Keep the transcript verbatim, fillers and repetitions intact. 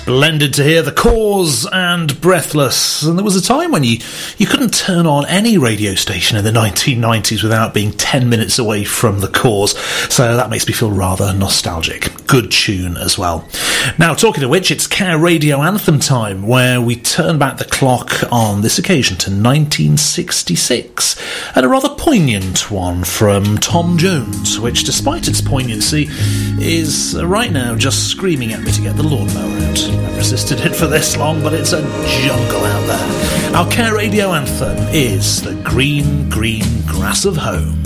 Splendid to hear The Cause and Breathless. And there was a time when you, you couldn't turn on any radio station in the nineteen nineties without being ten minutes away from The Cause. So that makes me feel rather nostalgic. Good tune as well. Now, talking of which, it's Care Radio Anthem time, where we turn back the clock on this occasion to nineteen sixty-six, and a rather poignant one from Tom Jones, which, despite its poignancy, is right now just screaming at me to get the lawnmower out. I've resisted it for this long, but it's a jungle out there. Our Care Radio Anthem is The Green, Green Grass of Home.